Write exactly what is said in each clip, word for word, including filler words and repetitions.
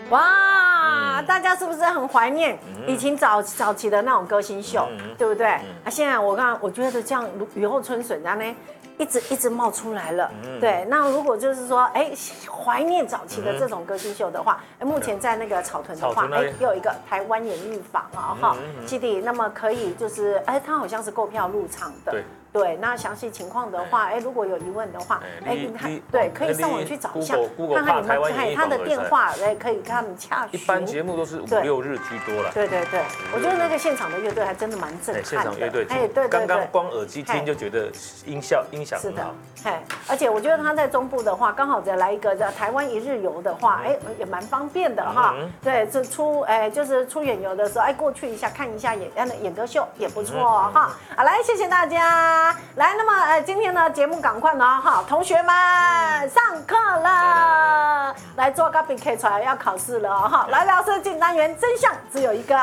哇，大家是不是很怀念以前早早期的那种歌星秀，对不对？啊，现在我看，我觉得这样雨后春笋，然后呢，一直一直冒出来了。对，那如果就是说，哎，怀念早期的这种歌星秀的话，哎，目前在那个草屯的话，哎，又有一个台湾演艺坊啊，哈，基地，那么可以就是，哎，它好像是购票入场的。对。对，那详细情况的话，哎，如果有疑问的话，哎，你看，对，可以上网去找一下，看看有没有哎他的电话，哎，可以跟他们洽询。 一般节目都是五六日居多了。 对对对，我觉得那个现场的乐队还真的蛮震撼的。 现场乐队， 哎，对对对， 刚刚光耳机听就觉得音效音响很好。 哎，而且我觉得他在中部的话，刚好再来一个在台湾一日游的话，哎，也蛮方便的哈。对，这出哎就是出远游的时候，哎过去一下看一下演演歌秀也不错哈。好，来谢谢大家。来，那么呃，今天的节目赶快呢，哈，同学们上课了，来做个 B K 出来要考试了哈。来，老师进单元，真相只有一个。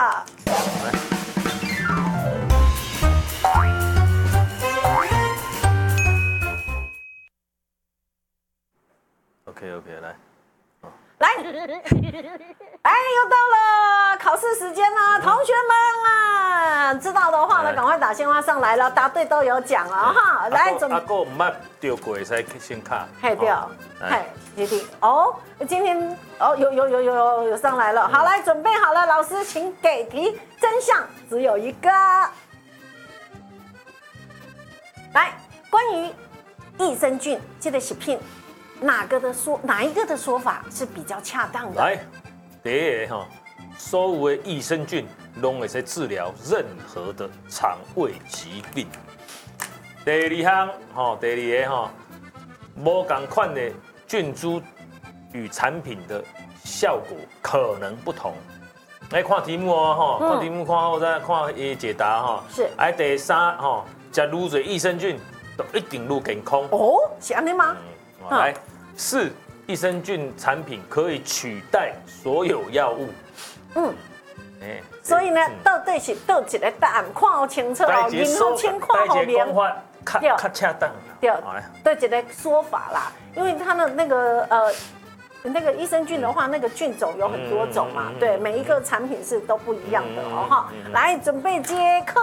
OK OK， 来。 来，哎，又到了考试时间了，同学们啊，知道的话呢，赶快打电话上来了，答对都有奖了哈。来，准备。 阿哥唔捌丢过，使先卡。 嘿对，嘿，弟弟，哦，今天哦有有有有有上来了，好，来准备好了，老师请给题，真相只有一个。来，关于益生菌这个食品。哪个的说哪一个的说法是比较恰当的？ 来，第一个哈，所有的益生菌拢会使治疗任何的肠胃疾病。第二项哈，第二个哈，无同款的菌株与产品的效果可能不同。来看题目哦哈，看题目看后再看伊解答哈。 是。 哎，第三哈，食愈多益生菌，都一定愈健康。 哦，是安尼吗？ 来，四益生菌产品可以取代所有药物。嗯， 哎，所以呢，到底是倒一个答案，看好清楚哦，认好清，看好明。 对，较恰当。 对，对，一个说法啦，因为它的那个呃。那个益生菌的话，那个菌种有很多种嘛，对，每一个产品是都不一样的哦哈。来，准备接课。